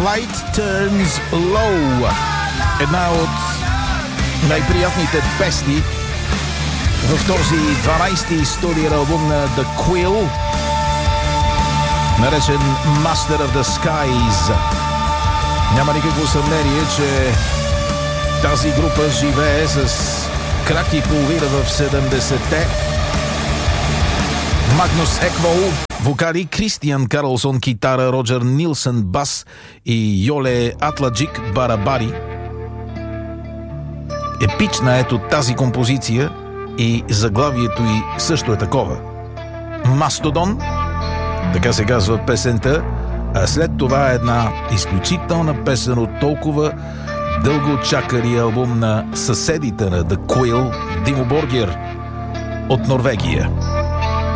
Light Turns Low. Една от най-приятните песни в този 12-ти студиен албум на The Quill, наречен Master of the Skies. Няма никакво съмнение, че тази група живее с крак и половина в 70-те. Магнус Еквол вокали, Кристиан Карлсон китара, Роджер Нилсън бас и Йоле Атладжик барабари. Епична ето тази композиция и заглавието й също е такова. Мастодон, така се казва песента, а след това е една изключителна песен от толкова дълго чакали албум на съседите на The Quill, Димо Боргер от Норвегия.